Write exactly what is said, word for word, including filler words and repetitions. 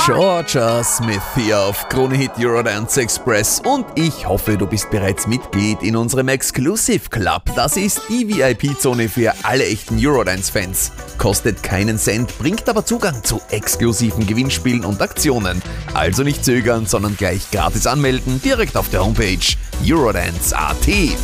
Georgia Smith hier auf Krone Hit Eurodance Express und ich hoffe, du bist bereits Mitglied in unserem Exclusive Club. Das ist die V I P-Zone für alle echten Eurodance-Fans. Kostet keinen Cent, bringt aber Zugang zu exklusiven Gewinnspielen und Aktionen. Also nicht zögern, sondern gleich gratis anmelden, direkt auf der Homepage eurodance punkt at.